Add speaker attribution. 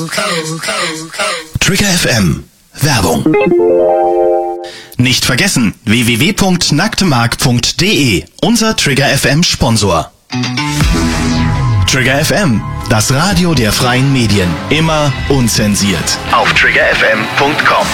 Speaker 1: Trigger FM Werbung. Nicht vergessen, www.nacktemark.de, unser Trigger FM Sponsor. Trigger FM, das Radio der freien Medien. Immer unzensiert. Auf triggerfm.com.